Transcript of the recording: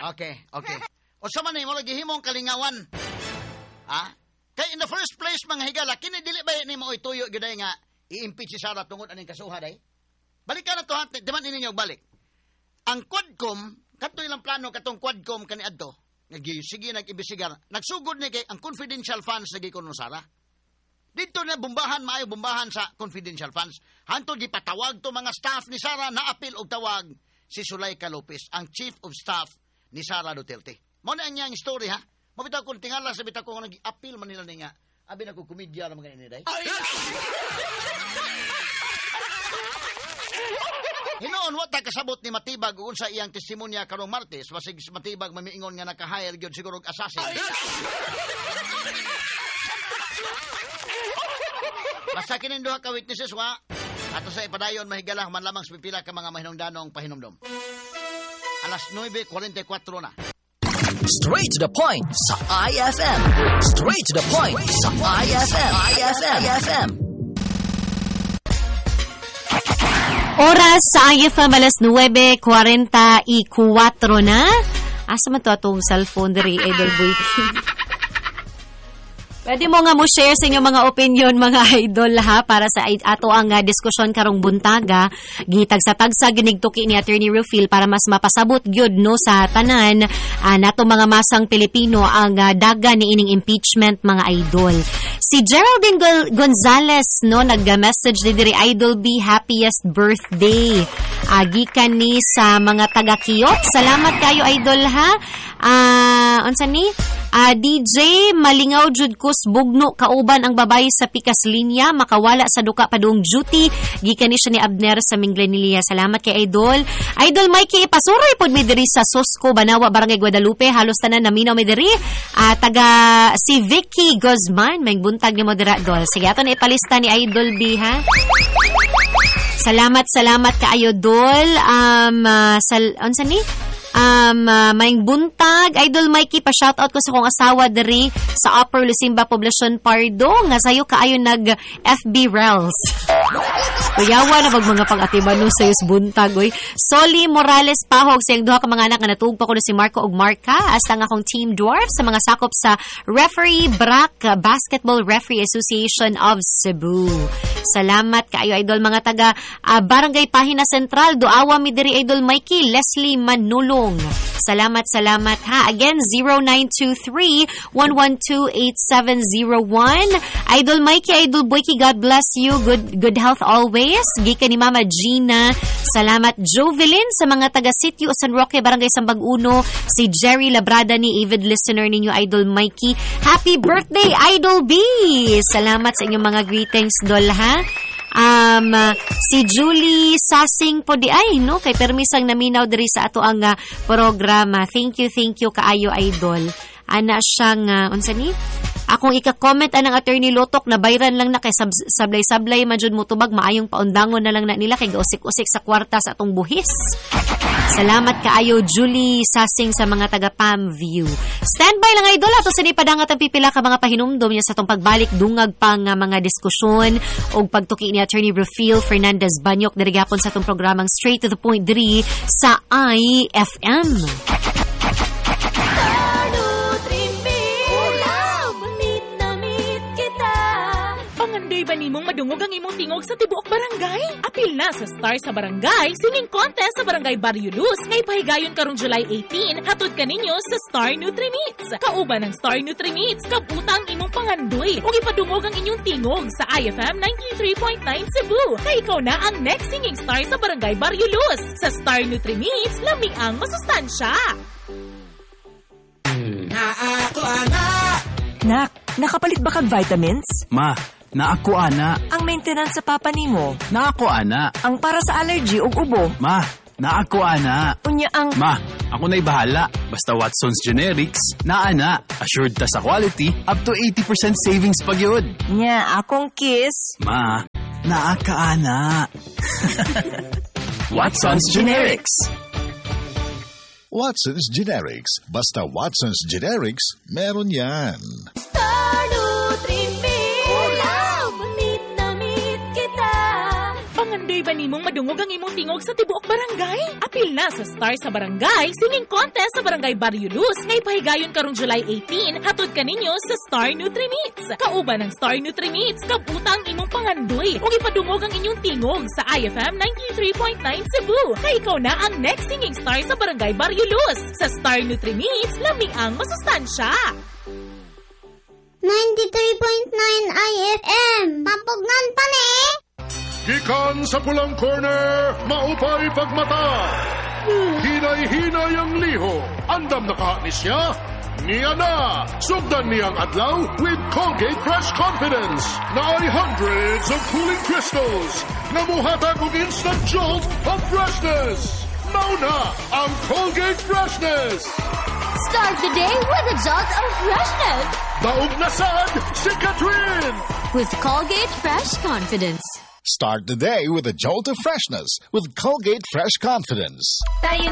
Okay. O sa man mo lagi himong kalingawan. Ha? Kay in the first place, mga higala, kinidili ba ni mo ituyo gyud nga i-impeach si Sara tungod aning kasuha day? Balikan na to ha, di man ninyo balik. Ang Quadcom, kato ilang plano katong Quadcom kani adto, sige nag-ibisigar. Nagsugod ni kay ang confidential funds lagi kuno Sara. Dito na maayo bombahan sa confidential funds. Hantod gipatawag to mga staff ni Sara na apil og tawag si Zuleika Lopez, ang Chief of Staff ni Sara Duterte. Mo na ang story ha. Mabitaw ko tingala sa bitaw ko nag-appeal man nila ni nga. Abi na ko komedya ra mga iniday. Hinoon wata kasabot ni Matibag ug unsa iyang testimonya karong Martes, basig Matibag mamiingon nga naka-hire gyud siguro og assassin. Basta kining duha ka witnesses wa ato sa ipadayon mahigala man lamang sa pipila ka mga mahinungdanong pahinumdom. Alas 9:44 na. Straight to the point sa IFM. Straight to the point sa IFM. Oras sa IFM alas 9:44 na. Asa man to atong cellphone diri Idol Boy? Pwede mo nga mo share sa inyong mga opinion, mga idol, ha, para sa ato ang diskusyon karong buntaga. Gitag-sa-tagsa ginigtuki ni Attorney Rufil para mas mapasabot gyud no sa tanan nato mga masang Pilipino ang daga ni ining impeachment, mga idol. Si Geraldine Gonzalez no nag-message diri Idol B, happiest birthday. Gikan ni sa mga taga-Kiyot. Salamat kayo idol ha. Unsa ni? DJ malingaw jud kus bugno kauban ang babae sa pikas linya makawala sa duka padung duty gikan ni siya ni Abner sa Minglenilia. Salamat kay Idol. Idol Mikey pasuroy pod mi diri sa Sosco Banawa Barangay Guadalupe, halos tanan naminaw mi diri. Taga si Vicky Guzman may buntag ni Moderadol. Sige ato na ipalista ni Idol B ha. Salamat kaayo Dol. Unsa ni? Maing buntag Idol Mikey pa shoutout ko sa kong asawa diri sa Upper Lusimba Poblacion Pardo nga sayo kaayo nag FB Reels. Kuyawa na mga pag-atiban no sayos buntag oy. Soli Morales Pahog siyang duha ka mga anak nga natugpa ko si Marco ug Marca hasta nga akong Team Dwarf sa mga sakop sa Referee BRAC Basketball Referee Association of Cebu. Salamat kaayo Idol mga taga Barangay Pahina Central duawa mi diri Idol Mikey Leslie Manulong. Salamat ha. Again 0923-112-8701. Idol Mikey, Idol Boyki, God bless you. Good health always. Gikan ni Mama Gina. Salamat Jovelyn sa mga taga Sitio San Roque Barangay Sambag Uno. Si Jerry Labrada ni avid listener ninyo Idol Mikey. Happy birthday Idol B. Salamat sa inyong mga greetings Dol ha. Si Julie Sasing po di ay no kay permisang naminaw diri sa ato ang programa. Thank you kaayo Idol. Ana siyang unsa ni? Akong ika-comment anang Attorney Lotok na bayran lang na kay sablay-sablay man jud mo tubag maayong paundangon na lang na nila kay gausik-usik sa kwarta sa atong buhis. Salamat kaayo Julie Sasing sa mga taga Pamview. Standby lang Idol ato sa nipadangat ang pipila ka mga pahinumdom niya sa atong pagbalik dungag pang mga diskusyon o pagtuki ni Attorney Rufil Fernandez Banyok diri gapon sa atong programang Straight to the Point diri sa IFM. Ba nimong madungog ang imong tingog sa tibuok barangay? Apil na sa Star sa Barangay Singing Contest sa Barangay Barrio Luz ngay pahigayon karong July 18 hatod kaninyo sa Star Nutri-Meats. Kauban ng Star Nutri-Meats kabutang imong pangandoy ug ipadungog ang inyong tingog sa IFM 93.9 Cebu. Kay ikaw na ang next singing star sa Barangay Barrio Luz. Sa Star Nutri-Meats, lami ang masustansya. Nak, nakapalit ba kag vitamins? Ma, naako ana. Ang maintenance sa papa nimo? Naako ana. Ang para sa allergy ug ubo? Ma, naako ana. Unya ang... Ma, ako na'y bahala. Basta Watson's Generics, ana. Assured ta sa quality, up to 80% savings pa gyud. Nya, akong kiss. Ma, naaka ana. Watson's Generics. Watson's Generics. Basta Watson's Generics, meron yan. Star Nutri-Meat. Ulam, meet na meet kita. Pangandoy day ba nimong madungog ang imong tingog sa tibuok barangay? Apil na sa Star sa Barangay Singing Contest sa Barangay Barrio Luz ngay pahigayon karong July 18 hatod kaninyo sa Star Nutri-Meats. Kauban ng Star Nutri-Meats, kabutang imong pangandoy ug ipadungog ang inyong tingog sa IFM 93.9 Cebu. Kay ikaw na ang next singing star sa Barangay Barrio Luz. Sa Star Nutri-Meats, lami ang masustansya. 93.9 IFM. Pampugnan pa ni. Gikan sa pulang corner, maupay pagmata. Hinay-hinay ang liho. Andam nakaanis niya. Niya na. Sugdan niyang adlaw with Colgate Fresh Confidence. Na ay hundreds of cooling crystals. Namuhatag og instant jolt of freshness. Mauna ang Colgate Freshness. Start the day with a jolt of freshness. Daog na sad si Catherine. With Colgate Fresh Confidence. Start the day with a jolt of freshness with Colgate Fresh Confidence. Tayo